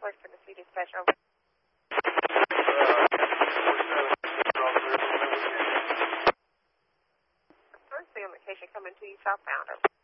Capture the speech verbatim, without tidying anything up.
West Tennessee dispatch over. First, the location coming to you southbound over.